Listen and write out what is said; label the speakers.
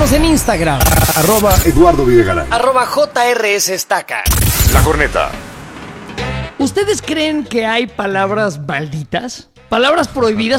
Speaker 1: Síganos en Instagram.
Speaker 2: @Eduardo Videgaray.
Speaker 1: @JRS Estaca.
Speaker 3: La Corneta.
Speaker 1: ¿Ustedes creen que hay palabras malditas? Palabras prohibidas.